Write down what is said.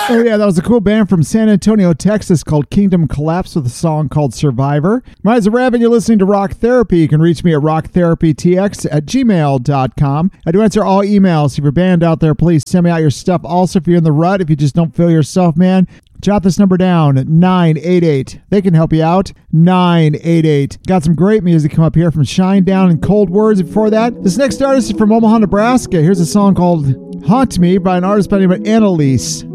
Oh, yeah, that was a cool band from San Antonio, Texas called Kingdom Collapse with a song called Survivor. My name is Rev, and you're listening to Rock Therapy. You can reach me at rocktherapytx@gmail.com. I do answer all emails. If you're a band out there, please send me out your stuff. Also, if you're in the rut, if you just don't feel yourself, man, jot this number down, 988. They can help you out, 988. Got some great music come up here from Shinedown and Cold Words. Before that, this next artist is from Omaha, Nebraska. Here's a song called Haunt Me by an artist by the name of Annalise.